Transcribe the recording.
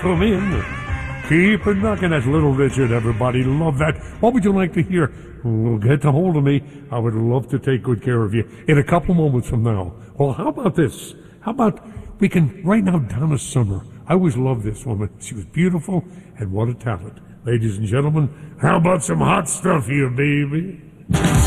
come in. Keep it knocking. That's Little Richard, everybody. Love that. What would you like to hear? Well, get a hold of me. I would love to take good care of you in a couple moments from now. Well, how about this? How about we can, right now, Donna Summer. I always loved this woman. She was beautiful, and what a talent. Ladies and gentlemen, how about some hot stuff here, baby?